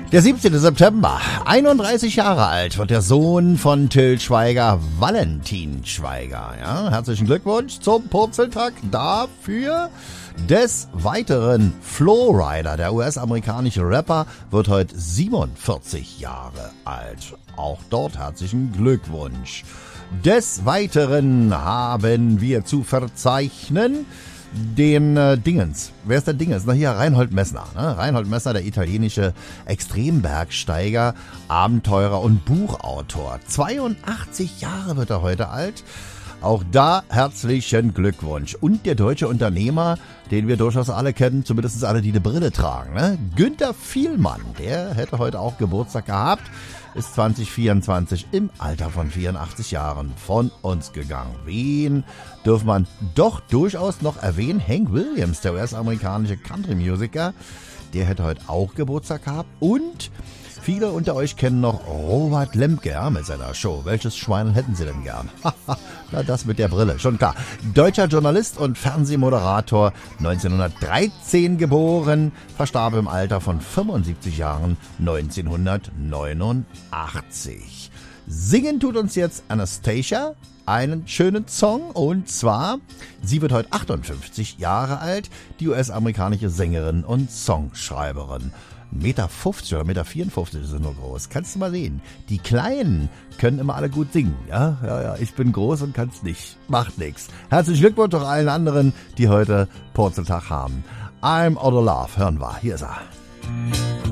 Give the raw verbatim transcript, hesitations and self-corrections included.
Der siebzehnten September, einunddreißig Jahre alt, wird der Sohn von Till Schweiger, Valentin Schweiger. Ja, herzlichen Glückwunsch zum Purzeltag dafür. Des Weiteren, Flo Rida, der U S-amerikanische Rapper, wird heute siebenundvierzig Jahre alt. Auch dort herzlichen Glückwunsch. Des Weiteren haben wir zu verzeichnen den äh, Dingens. Wer ist der Dingens? Na hier, Reinhold Messner. Ne? Reinhold Messner, der italienische Extrembergsteiger, Abenteurer und Buchautor. zweiundachtzig Jahre wird er heute alt. Auch da herzlichen Glückwunsch. Und der deutsche Unternehmer, den wir durchaus alle kennen, zumindest alle, die eine Brille tragen. Ne? Günter Vielmann, der hätte heute auch Geburtstag gehabt, ist zwanzig vierundzwanzig im Alter von vierundachtzig Jahren von uns gegangen. Wen darf man doch durchaus noch erwähnen? Hank Williams, der U S-amerikanische Country-Musiker, der hätte heute auch Geburtstag gehabt. Und viele unter euch kennen noch Robert Lemke, ja, mit seiner Show. Welches Schwein hätten Sie denn gern? Na, das mit der Brille, schon klar. Deutscher Journalist und Fernsehmoderator, neunzehnhundertdreizehn geboren, verstarb im Alter von fünfundsiebzig Jahren neunzehnhundertneunundachtzig. Singen tut uns jetzt Anastacia einen schönen Song, und zwar, sie wird heute achtundfünfzig Jahre alt, die U S-amerikanische Sängerin und Songschreiberin. Meter fünfzig oder Meter vierundfünfzig ist nur groß. Kannst du mal sehen. Die Kleinen können immer alle gut singen. Ja, ja, ja. Ich bin groß und kann's nicht. Macht nix. Herzlichen Glückwunsch auch allen anderen, die heute Purzeltag haben. I'm Out of Love. Hören wir. Hier ist er.